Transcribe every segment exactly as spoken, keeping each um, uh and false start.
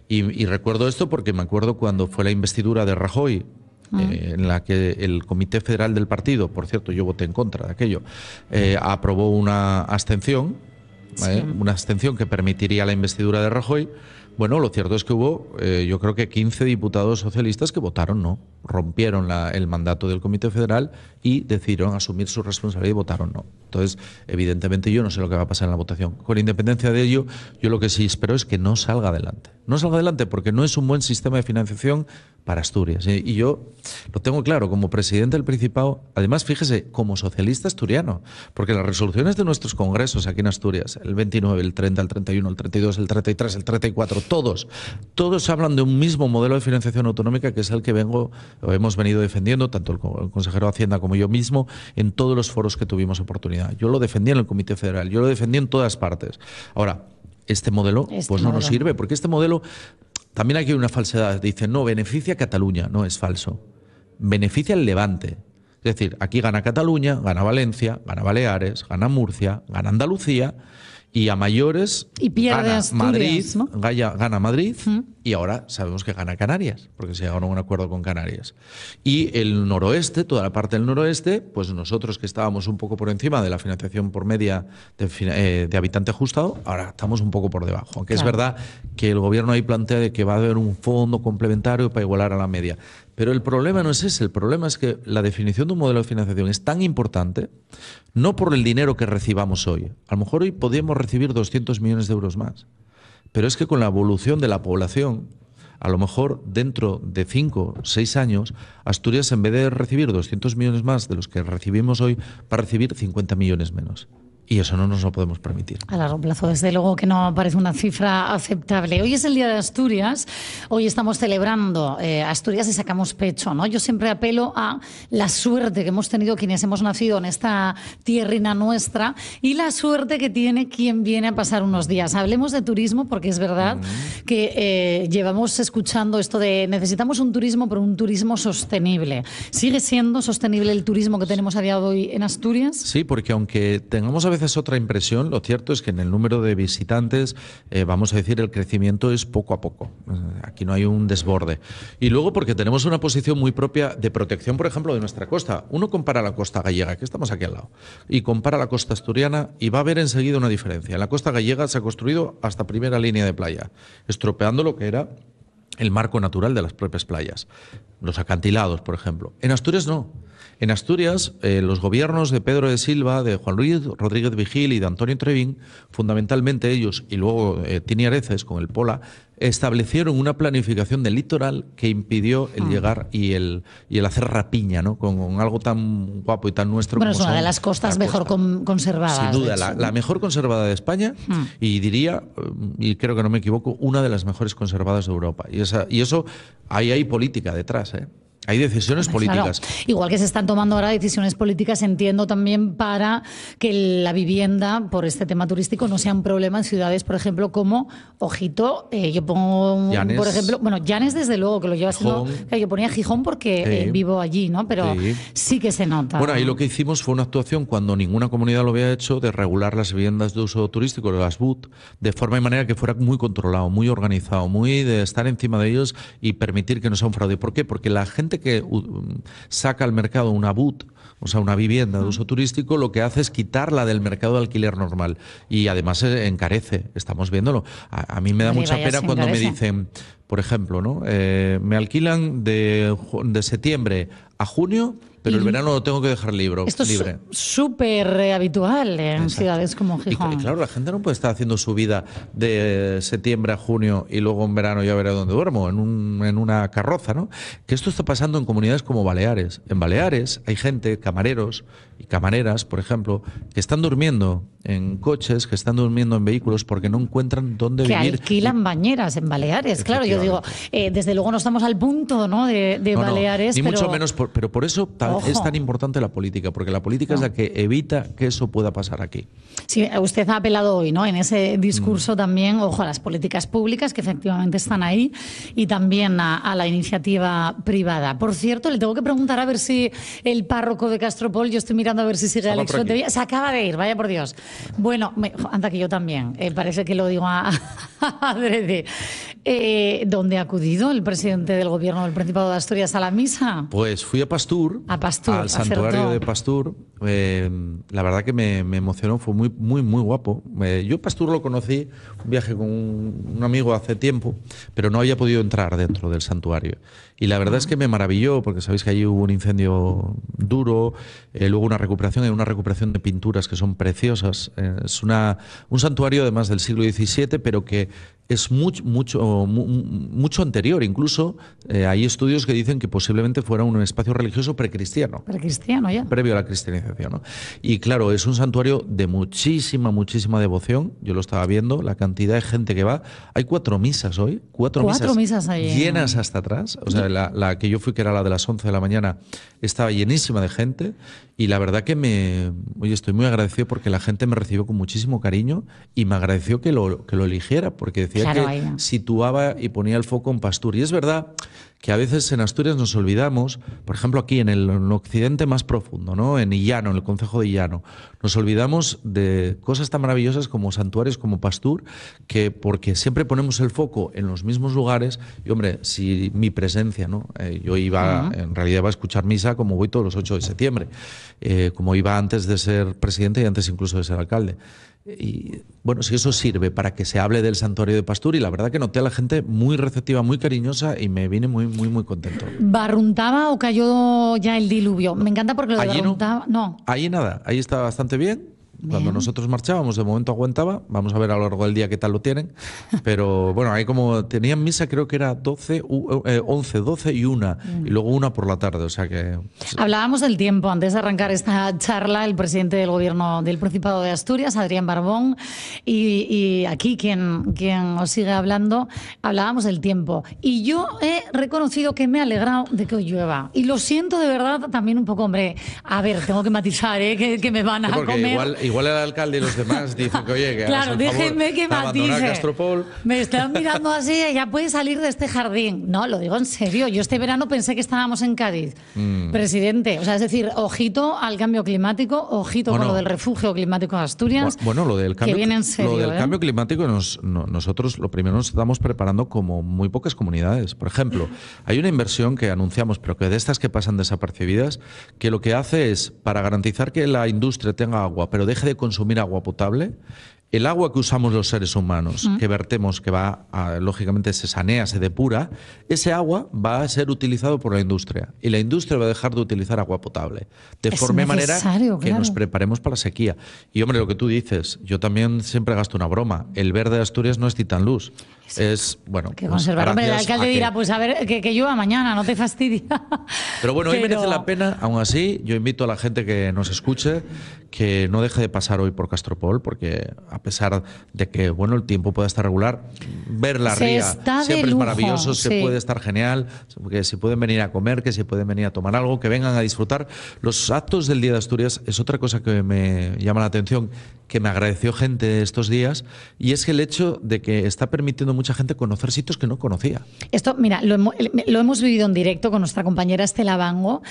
Y, y recuerdo esto porque me acuerdo cuando fue la investidura de Rajoy, mm. eh, en la que el Comité Federal del partido, por cierto, yo voté en contra de aquello, eh, aprobó una abstención, ¿eh? sí. una abstención que permitiría la investidura de Rajoy. Bueno, lo cierto es que hubo, eh, yo creo que quince diputados socialistas que votaron no, rompieron la, el mandato del Comité Federal y decidieron asumir su responsabilidad y votaron no. Entonces, evidentemente yo no sé lo que va a pasar en la votación. Con independencia de ello, yo lo que sí espero es que no salga adelante. No salga adelante porque no es un buen sistema de financiación para Asturias. Y, y yo lo tengo claro, como presidente del Principado, además, fíjese, como socialista asturiano, porque las resoluciones de nuestros congresos aquí en Asturias, el veintinueve, el treinta, el treinta y uno, el treinta y dos, el treinta y tres, el treinta y cuatro, todos, todos hablan de un mismo modelo de financiación autonómica que es el que vengo, o hemos venido defendiendo, tanto el, el consejero de Hacienda como yo mismo, en todos los foros que tuvimos oportunidad. Yo lo defendí en el Comité Federal, yo lo defendí en todas partes. Ahora, este modelo este pues no modelo. nos sirve, porque este modelo, también aquí hay una falsedad, dicen, no, beneficia a Cataluña, no, es falso, beneficia al Levante. Es decir, aquí gana Cataluña, gana Valencia, gana Baleares, gana Murcia, gana Andalucía, y a mayores y pierde gana Asturias, Madrid, ¿no? gana, gana Madrid ¿Mm? y ahora sabemos que gana Canarias, porque se llegaron a un acuerdo con Canarias. Y el noroeste, toda la parte del noroeste, pues nosotros que estábamos un poco por encima de la financiación por media de, eh, de habitante ajustado, ahora estamos un poco por debajo. Aunque claro. es verdad que el gobierno ahí plantea de que va a haber un fondo complementario para igualar a la media. Pero el problema no es ese, el problema es que la definición de un modelo de financiación es tan importante, no por el dinero que recibamos hoy. A lo mejor hoy podríamos recibir doscientos millones de euros más, pero es que con la evolución de la población, a lo mejor dentro de cinco o seis años, Asturias, en vez de recibir doscientos millones más de los que recibimos hoy, va a recibir cincuenta millones menos. Y eso no nos lo podemos permitir. A largo plazo, desde luego que no parece una cifra aceptable. Hoy es el Día de Asturias, hoy estamos celebrando eh, Asturias y sacamos pecho, ¿no? Yo siempre apelo a la suerte que hemos tenido quienes hemos nacido en esta tierrina nuestra y la suerte que tiene quien viene a pasar unos días. Hablemos de turismo porque es verdad mm. que eh, llevamos escuchando esto de necesitamos un turismo, pero un turismo sostenible. ¿Sigue siendo sostenible el turismo que tenemos a día de hoy en Asturias? Sí, porque aunque tengamos a veces es otra impresión, lo cierto es que en el número de visitantes, eh, vamos a decir, el crecimiento es poco a poco. Aquí no hay un desborde. Y luego porque tenemos una posición muy propia de protección, por ejemplo, de nuestra costa. Uno compara la costa gallega, que estamos aquí al lado, y compara la costa asturiana y va a ver enseguida una diferencia. En la costa gallega se ha construido hasta primera línea de playa, estropeando lo que era el marco natural de las propias playas. Los acantilados, por ejemplo. En Asturias no. En Asturias, eh, los gobiernos de Pedro de Silva, de Juan Luis Rodríguez Vigil y de Antonio Trevín, fundamentalmente ellos, y luego eh, Tini Areces con el Pola, establecieron una planificación del litoral que impidió el ah. llegar y el, y el hacer rapiña, ¿no? Con, con algo tan guapo y tan nuestro bueno, como es una de las costas la mejor costa. conservadas. Sin duda, la, la mejor conservada de España hmm. y diría, y creo que no me equivoco, una de las mejores conservadas de Europa. Y, esa, y eso, ahí hay política detrás, ¿eh? Hay decisiones Hombre, políticas. Claro. Igual que se están tomando ahora decisiones políticas, entiendo también para que la vivienda por este tema turístico no sea un problema en ciudades, por ejemplo, como, ojito, eh, yo pongo, Llanes, por ejemplo, bueno, Llanes desde luego que lo lleva siendo, yo ponía Gijón porque sí. eh, vivo allí, ¿no? Pero sí. sí que se nota. Bueno, ahí lo que hicimos fue una actuación cuando ninguna comunidad lo había hecho de regular las viviendas de uso turístico, las B U T, de forma y manera que fuera muy controlado, muy organizado, muy de estar encima de ellos y permitir que no sea un fraude. ¿Por qué? Porque la gente que saca al mercado una B U T, o sea, una vivienda de uso turístico, lo que hace es quitarla del mercado de alquiler normal y además encarece, estamos viéndolo. A, a mí me da Vale, mucha pena cuando encarece. me dicen, por ejemplo, ¿no? Eh, me alquilan de, de septiembre a junio, pero y el verano lo tengo que dejar libre. Esto libre. es súper habitual en Exacto. ciudades como Gijón. Y, y claro, la gente no puede estar haciendo su vida de septiembre a junio y luego en verano ya veré dónde duermo, en, un, en una carroza, ¿no? Que esto está pasando en comunidades como Baleares. En Baleares hay gente, camareros y camareras, por ejemplo, que están durmiendo en coches, que están durmiendo en vehículos porque no encuentran dónde que vivir. Que alquilan bañeras en Baleares. Claro, yo digo, eh, desde luego no estamos al punto, ¿no? de, de no, Baleares. No, ni pero... mucho menos, por, pero por eso también tan, ojo. es tan importante la política, porque la política no. es la que evita que eso pueda pasar aquí. Sí, usted ha apelado hoy, ¿no? En ese discurso mm. también, ojo, a las políticas públicas que efectivamente están ahí y también a, a la iniciativa privada. Por cierto, le tengo que preguntar a ver si el párroco de Castropol, yo estoy mirando a ver si sigue Alex Fuentevilla, se acaba de ir, vaya por Dios. Bueno, me, anda que yo también, eh, parece que lo digo a, a adrede. Eh, ¿Dónde ha acudido el presidente del gobierno del Principado de Asturias a la misa? Pues fui a Pastur, a Pastur al santuario acertó. de Pastur. Eh, la verdad que me, me emocionó, fue muy, muy, muy guapo. Eh, yo Pastur lo conocí, un viaje con un, un amigo hace tiempo, pero no había podido entrar dentro del santuario. Y la verdad uh-huh. es que me maravilló, porque sabéis que allí hubo un incendio duro, eh, luego una recuperación, hay una recuperación de pinturas que son preciosas. Eh, es una, un santuario además del siglo diecisiete, pero que es mucho, mucho, mucho anterior. Incluso eh, hay estudios que dicen que posiblemente fuera un espacio religioso precristiano. Precristiano, ya. Previo a la cristianización, ¿no? Y claro, es un santuario de muchísima, muchísima devoción. Yo lo estaba viendo, la cantidad de gente que va. Hay cuatro misas hoy, cuatro, cuatro misas, misas ahí. llenas hasta atrás. O sea, la, la que yo fui, que era la de las once de la mañana, estaba llenísima de gente. Y la verdad que me, oye, estoy muy agradecido porque la gente me recibió con muchísimo cariño y me agradeció que lo, que lo eligiera, porque decía claro, que ahí. situaba y ponía el foco en Pastur. Y es verdad que a veces en Asturias nos olvidamos, por ejemplo aquí en el, en el occidente más profundo, ¿no? En Illano, en el concejo de Illano, nos olvidamos de cosas tan maravillosas como santuarios como Pastur, que porque siempre ponemos el foco en los mismos lugares, y hombre, si mi presencia, ¿no? Eh, yo iba, uh-huh. en realidad iba a escuchar misa como voy todos los ocho de septiembre, eh, como iba antes de ser presidente y antes incluso de ser alcalde. Y bueno, si eso sirve para que se hable del santuario de Pastur, y la verdad que noté a la gente muy receptiva, muy cariñosa, y me vine muy, muy, muy contento. ¿Barruntaba o cayó ya el diluvio? Me encanta porque lo de allí barruntaba... No. no. Ahí nada, ahí estaba bastante bien. Cuando Bien. nosotros marchábamos, de momento aguantaba. Vamos a ver a lo largo del día qué tal lo tienen. Pero bueno, ahí como tenían misa, creo que era doce, once, doce y una. Mm. Y luego una por la tarde, o sea que... Hablábamos del tiempo. Antes de arrancar esta charla, el presidente del gobierno del Principado de Asturias, Adrián Barbón, y, y aquí quien, quien os sigue hablando, hablábamos del tiempo. Y yo he reconocido que me he alegrado de que hoy llueva. Y lo siento de verdad también un poco, hombre, a ver, tengo que matizar, ¿eh? que, que me van a sí, comer... Igual, Igual el alcalde y los demás dicen que, oye, que claro, hagas el déjenme favor que de abandonar Castropol. Me están mirando así, ya puedes salir de este jardín. No, lo digo en serio. Yo este verano pensé que estábamos en Cádiz, mm. presidente. O sea, es decir, ojito al cambio climático, ojito bueno, con lo del refugio climático de Asturias. Bueno, lo del cambio, que viene en serio, lo del ¿eh? cambio climático, nos, no, nosotros lo primero nos estamos preparando como muy pocas comunidades. Por ejemplo, hay una inversión que anunciamos, pero que de estas que pasan desapercibidas, que lo que hace es, para garantizar que la industria tenga agua, pero deje de consumir agua potable, el agua que usamos los seres humanos, uh-huh. que vertemos, que va, a, lógicamente se sanea, se depura, ese agua va a ser utilizado por la industria y la industria va a dejar de utilizar agua potable. De es forma manera que claro. nos preparemos para la sequía. Y hombre, lo que tú dices, yo también siempre gasto una broma. El verde de Asturias no es Titanluz. Sí. Es, bueno, que conservar. Pues, hombre, el alcalde que... dirá, pues a ver, que, que llueva mañana, no te fastidia. Pero bueno, hoy Pero... merece la pena, aún así, yo invito a la gente que nos escuche que no deje de pasar hoy por Castropol, porque a pesar de que bueno el tiempo pueda estar regular, ver la se ría siempre es lujo, maravilloso, sí. se puede estar genial, que si pueden venir a comer, que si pueden venir a tomar algo, que vengan a disfrutar. Los actos del Día de Asturias es otra cosa que me llama la atención, que me agradeció gente estos días, y es que el hecho de que está permitiendo a mucha gente conocer sitios que no conocía. Esto, mira, lo, hemos, lo hemos vivido en directo con nuestra compañera Estela Bango,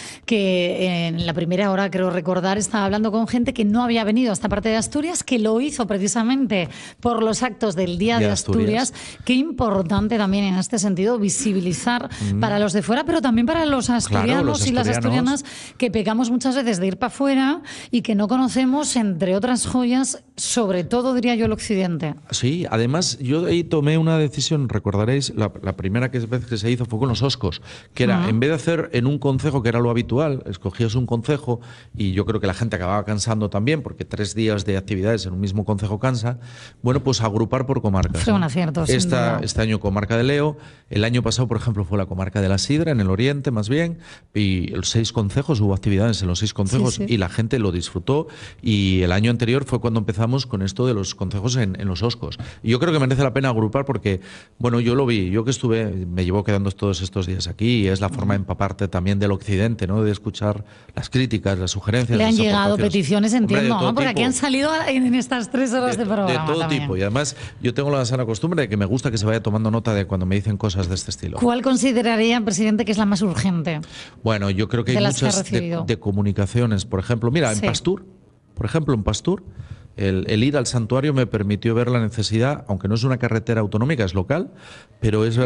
que en la primera hora, creo recordar, estaba hablando con gente que no había venido a esta parte de Asturias, que lo hizo precisamente por los actos del Día, Día de Asturias. Asturias. Qué importante también en este sentido visibilizar mm. para los de fuera, pero también para los asturianos, claro, los y las asturianas, que pecamos muchas veces de ir para afuera y que no conocemos, entre otras joyas, sobre todo, diría yo, el occidente. Sí, además yo ahí tomé una decisión, recordaréis, la, la primera vez que se hizo fue con los Oscos, que era, uh-huh. en vez de hacer en un concejo, que era lo habitual, escogías un concejo, y yo creo que la gente acababa cansando también, porque tres días de actividades en un mismo concejo cansa, bueno, pues agrupar por comarcas. Fue un acierto, sin Esta, duda. Este año comarca de Leo, el año pasado, por ejemplo, fue la comarca de la Sidra, en el oriente más bien, y los seis concejos, hubo actividades en los seis concejos, sí, sí. y la gente lo disfrutó, y el año anterior fue cuando empezamos con esto de los concejos en, en los Oscos. Y yo creo que merece la pena agrupar porque porque, bueno, yo lo vi, yo que estuve, me llevo quedando todos estos días aquí, y es la forma de empaparte también del occidente, ¿no? De escuchar las críticas, las sugerencias. Le han las llegado peticiones, entiendo, Hombre, ¿no? Porque aquí han salido en estas tres horas de, de, de programa. de todo también. tipo. Y además, yo tengo la sana costumbre de que me gusta que se vaya tomando nota de cuando me dicen cosas de este estilo. ¿Cuál consideraría, presidente, que es la más urgente? Bueno, yo creo que hay muchas que de, de comunicaciones. Por ejemplo, mira, sí. en Pastur, por ejemplo, en Pastur, el, el ir al santuario me permitió ver la necesidad, aunque no es una carretera autonómica, es local, pero es verdad